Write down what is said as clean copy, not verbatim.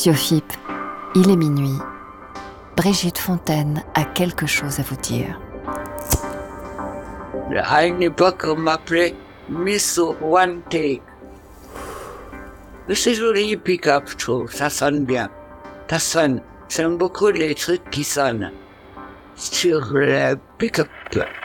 Siofip, il est minuit. Brigitte Fontaine a quelque chose à vous dire. À une époque, on m'appelait Miss One Take. Mais c'est joli, pick-up, je trouve. Ça sonne bien. Ça sonne. J'aime beaucoup les trucs qui sonnent sur le pick-up.